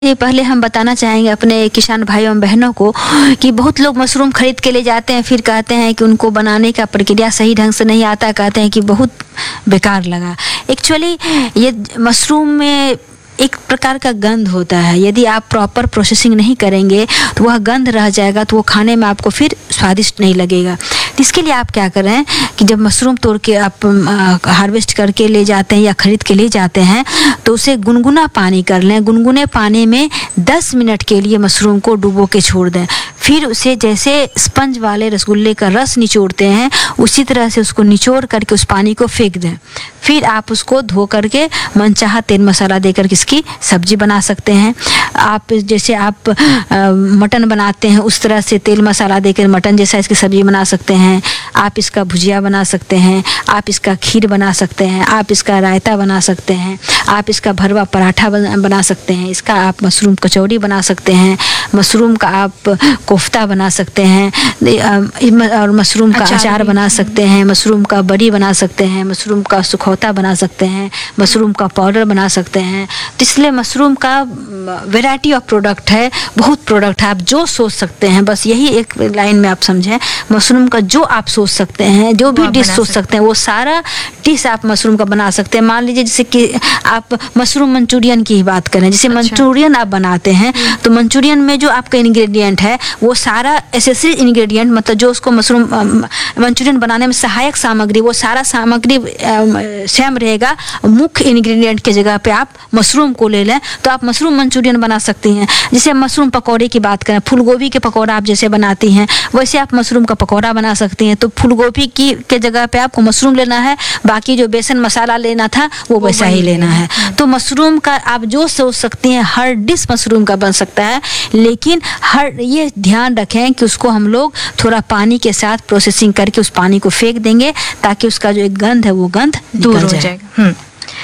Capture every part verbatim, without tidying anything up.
ये पहले हम बताना चाहेंगे अपने किसान भाइयों एवं बहनों को कि बहुत लोग मशरूम खरीद के ले जाते हैं, फिर कहते हैं कि उनको बनाने का प्रक्रिया सही ढंग से नहीं आता, कहते हैं कि बहुत बेकार लगा। एक्चुअली ये मशरूम में एक प्रकार का गंध होता है, यदि आप प्रॉपर प्रोसेसिंग नहीं करेंगे तो वह गंध रह जाएगा, तो वो खाने में आपको फिर स्वादिष्ट नहीं लगेगा। तो इसके लिए आप क्या करें कि जब मशरूम तोड़ के आप हार्वेस्ट करके ले जाते हैं या ख़रीद के ले जाते हैं तो उसे गुनगुना पानी कर लें। गुनगुने पानी में दस मिनट के लिए मशरूम को डुबो के छोड़ दें। फिर उसे जैसे स्पंज वाले रसगुल्ले का रस निचोड़ते हैं उसी तरह से उसको निचोड़ करके उस पानी को फेंक दें। फिर आप उसको धो करके मनचाहा तेल मसाला देकर इसकी सब्जी बना सकते हैं। आप जैसे आप आ, मटन बनाते हैं उस तरह से तेल मसाला देकर मटन जैसा इसकी सब्जी बना सकते हैं। आप इसका भुजिया बना सकते हैं, आप इसका खीर बना सकते हैं, आप इसका रायता बना सकते हैं, आप इसका भरवा पराठा बना सकते हैं, इसका आप मशरूम कचौड़ी बना सकते हैं, मशरूम का आप कोफ्ता बना सकते हैं, और मशरूम का अचार बना सकते हैं, मशरूम का बड़ी बना सकते हैं, मशरूम का सुखौता बना सकते हैं, मशरूम का पाउडर बना सकते हैं। तो इसलिए मशरूम का वैरायटी ऑफ प्रोडक्ट है, बहुत प्रोडक्ट है। आप जो सोच सकते हैं, बस यही एक लाइन में आप समझें, मशरूम का जो आप सोच सकते हैं, जो भी डिश सोच सकते हैं वो सारा डिश आप मशरूम का बना सकते हैं। मान लीजिए जैसे कि आप मशरूम मंचूरियन की ही बात करें, जैसे अच्छा। मंचूरियन आप बनाते हैं तो मंचूरियन में जो आपका इंग्रेडिएंट है वो सारा एसेसरी इंग्रेडिएंट, मतलब जो उसको मशरूम मंचूरियन बनाने में सहायक सामग्री, वो सारा सामग्री सेम रहेगा। मुख्य इंग्रेडिएंट की जगह पे आप मशरूम को ले लें तो आप मशरूम मंचूरियन बना सकती हैं। जैसे मशरूम पकौड़े की बात करें, फूल गोभी के पकौड़ा आप जैसे बनाती हैं वैसे आप मशरूम का पकौड़ा बना सकती हैं। तो फूल गोभी की के जगह पे आपको मशरूम लेना है, बाकी जो बेसन मसाला लेना था वो, वो वैसा ही लेना है। तो मशरूम का आप जो सोच सकती हैं हर डिश मशरूम का बन सकता है, लेकिन हर ये ध्यान रखें कि उसको हम लोग थोड़ा पानी के साथ प्रोसेसिंग करके उस पानी को फेंक देंगे ताकि उसका जो एक गंध है वो गंध दूर हो जाएगा।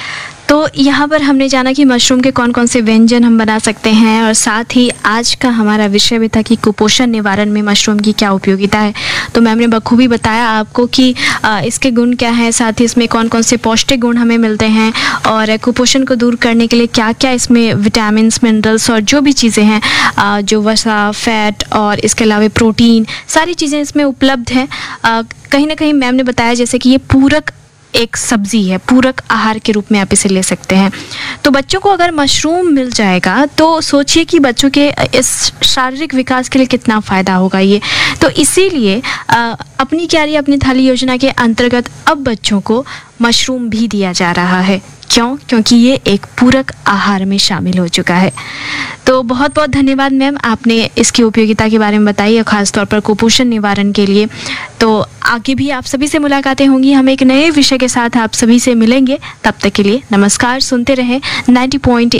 तो यहाँ पर हमने जाना कि मशरूम के कौन कौन से व्यंजन हम बना सकते हैं, और साथ ही आज का हमारा विषय भी था कि कुपोषण निवारण में मशरूम की क्या उपयोगिता है। तो मैम ने बखूबी बताया आपको कि इसके गुण क्या हैं, साथ ही इसमें कौन कौन से पौष्टिक गुण हमें मिलते हैं, और कुपोषण को दूर करने के लिए क्या क्या इसमें विटामिन, मिनरल्स और जो भी चीज़ें हैं, जो वसा, फैट और इसके अलावा प्रोटीन, सारी चीज़ें इसमें उपलब्ध हैं। कहीं ना कहीं मैम ने बताया जैसे कि ये पूरक एक सब्जी है, पूरक आहार के रूप में आप इसे ले सकते हैं। तो बच्चों को अगर मशरूम मिल जाएगा तो सोचिए कि बच्चों के इस शारीरिक विकास के लिए कितना फ़ायदा होगा ये। तो इसीलिए अपनी क्यारी अपनी थाली योजना के अंतर्गत अब बच्चों को मशरूम भी दिया जा रहा है। क्यों? क्योंकि ये एक पूरक आहार में शामिल हो चुका है। तो बहुत बहुत धन्यवाद मैम, आपने इसकी उपयोगिता के बारे में बताई, और ख़ासतौर पर कुपोषण निवारण के लिए। तो आगे भी आप सभी से मुलाकातें होंगी, हम एक नए विषय के साथ आप सभी से मिलेंगे। तब तक के लिए नमस्कार। सुनते रहें नाइंटी पॉइंट